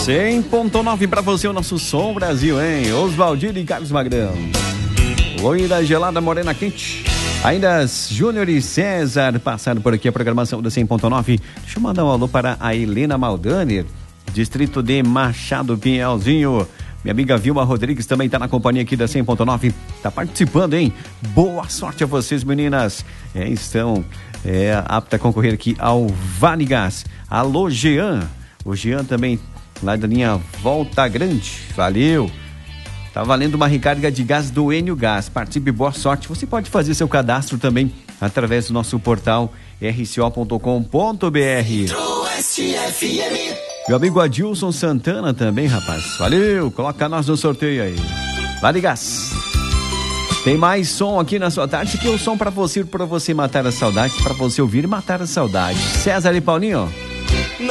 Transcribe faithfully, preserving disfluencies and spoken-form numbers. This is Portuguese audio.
cem ponto nove pra você, o nosso som Brasil, hein? Oswaldinho e Carlos Magrão. Oi da gelada morena quente. Ainda Júnior e César passaram por aqui a programação do cem ponto nove. Deixa eu mandar um alô para a Helena Maldani, distrito de Machado Pinhalzinho. Minha amiga Vilma Rodrigues também está na companhia aqui da cem ponto nove. Está participando, hein? Boa sorte a vocês, meninas. É, estão é, aptas a concorrer aqui ao Vale Gás. Alô, Jean. O Jean também, lá da linha Volta Grande. Valeu. Tá valendo uma recarga de gás do Enio Gás. Participe, boa sorte. Você pode fazer seu cadastro também através do nosso portal r c o ponto com ponto b r. Meu amigo Adilson Santana também, rapaz. Valeu, coloca nós no sorteio aí. Vale Gás. Tem mais som aqui na sua tarde, que é o som pra você, pra você matar a saudade, pra você ouvir e matar a saudade. César e Paulinho.